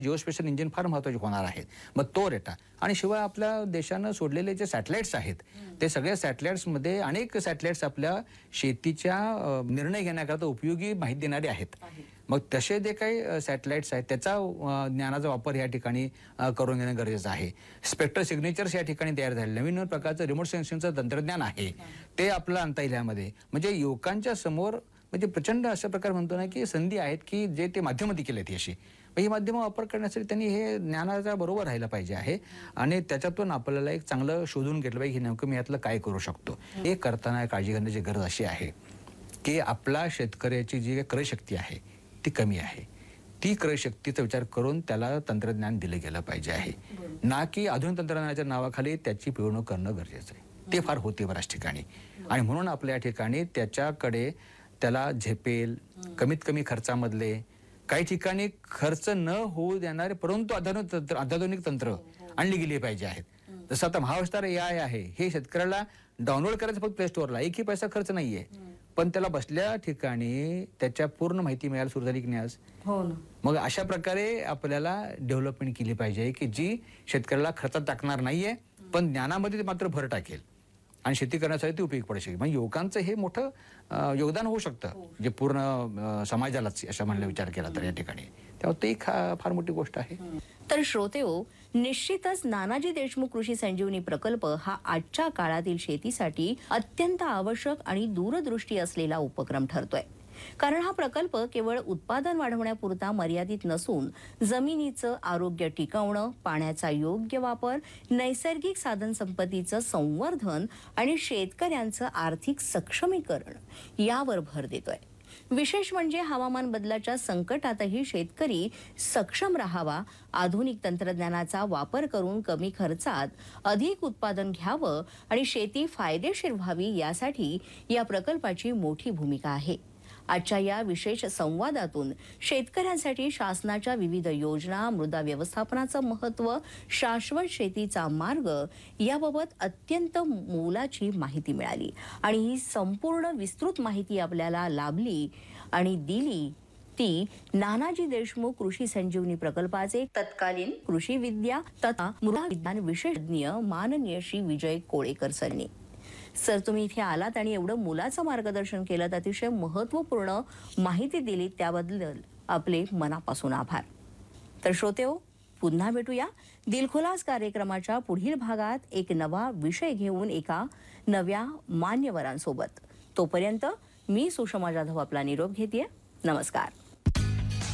जिओस्पेशल engine फार महत्त्वाचे होणार आहेत. मग तो डेटा आणि शिवाय आपल्या देशानं सोडलेले जे सॅटेलाइट्स आहेत ते सगळ्या सॅटेलाइट्समध्ये अनेक सॅटेलाइट्स आपल्या शेतीच्या निर्णय घेण्याकरता उपयोगी माहिती देणारे आहेत. मग तसे जे काही सॅटेलाइट्स आहेत त्याचा ज्ञानाचा वापर या ठिकाणी करून घेणं गरजेचं आहे. स्पेक्ट्रल सिग्नेचर्स या ठिकाणी तयार झाले, नवीन प्रकारचं रिमोट सेन्सिंगचं तंत्रज्ञान आहे ते आपल्याला आणता येईल यामध्ये. म्हणजे युवकांच्या समोर म्हणजे प्रचंड अशा प्रकार म्हणतो ना की संधी आहेत की जे ते माध्यमात केली आहेत अशी. ही माध्यमं वापर करण्यासाठी त्यांनी हे ज्ञानाच्या बरोबर राहायला पाहिजे आहे आणि त्याच्यातून आपल्याला एक चांगलं शोधून घेतलं पाहिजे की नेमकं मी यातलं काय करू शकतो. हे करताना काळजी करण्याची गरज अशी आहे की आपला शेतकऱ्याची जी क्रयशक्ती आहे ती कमी आहे. ती क्रयशक्तीचा विचार करून त्याला तंत्रज्ञान दिलं गेलं पाहिजे आहे, ना की आधुनिक तंत्रज्ञानाच्या नावाखाली त्याची पिळवणूक करणं गरजेचं आहे. ते फार होते बऱ्याच ठिकाणी आणि म्हणून आपल्या ठिकाणी त्याच्याकडे त्याला झेपेल कमीत कमी खर्चामधले काही ठिकाणी खर्च न होऊ देणारे परंतु अत्याधुनिक तंत्र आणली गेली पाहिजे आहेत. जसं आता महाविस्तार AI आहे, हे शेतकऱ्याला डाउनलोड करायचं फक्त प्ले स्टोअरला, एकही पैसा खर्च नाहीये, पण त्याला बसल्या ठिकाणी त्याच्या पूर्ण माहिती मिळायला सुरू झाली की नाही आज. हो ना. मग अशा प्रकारे आपल्याला डेव्हलपमेंट केली पाहिजे की जी शेतकऱ्याला खर्चात टाकणार नाहीये पण ज्ञानामध्ये मात्र भर टाकेल आणि शेती करण्यासाठी ती उपयोगी पडू शकेल. म्हणजे युवकांचं हे मोठं योगदान होऊ शकतं जे पूर्ण समाजालाच अशा म्हणलं विचार केला तर या ठिकाणी. तेव्हा ते फार मोठी गोष्ट आहे. तर श्रोतेहो, निश्चितच नानाजी देशमुख कृषी संजीवनी प्रकल्प हा आजच्या काळातील शेतीसाठी अत्यंत आवश्यक आणि दूरदृष्टी असलेला उपक्रम ठरतोय. कारण हा प्रकल्प केवळ उत्पादन वाढवण्यापुरता मर्यादित नसून जमिनीचं आरोग्य टिकवणं, पाण्याचा योग्य वापर, नैसर्गिक साधन संपत्तीचं संवर्धन आणि शेतकऱ्यांचं आर्थिक सक्षमीकरण यावर भर देतोय. विशेष म्हणजे हवामान बदलाच्या संकटातही शेतकरी सक्षम राहावा, आधुनिक तंत्रज्ञानाचा वापर करून कमी खर्चात अधिक उत्पादन घ्यावं आणि शेती फायदेशीर व्हावी यासाठी या प्रकल्पाची मोठी भूमिका आहे. आजच्या या विशेष संवादातून शेतकऱ्यांसाठी शासनाच्या विविध योजना, मृदा व्यवस्थापनाचं महत्त्व, शाश्वत शेतीचा मार्ग याबाबत अत्यंत मोलाची माहिती मिळाली आणि ही संपूर्ण विस्तृत माहिती आपल्याला लाभली आणि दिली ती नानाजी देशमुख कृषी संजीवनी प्रकल्पाचे तत्कालीन कृषी विद्या तथा मृदा विज्ञान विशेषज्ञ माननीय श्री विजय कोळेकर सरनी. सर, तुम्ही इथे आलात आणि एवढं मुलाचं मार्गदर्शन केलं, अतिशय महत्त्वपूर्ण माहिती दिली, त्याबद्दल आपले मनापासून आभार. तर श्रोतेहो, पुन्हा भेटूया दिलखुलास कार्यक्रमाच्या पुढील भागात एक नवा विषय घेऊन एका नव्या मान्यवरांसोबत. तोपर्यंत मी सुषमा जाधव आपला निरोप घेतेय. नमस्कार.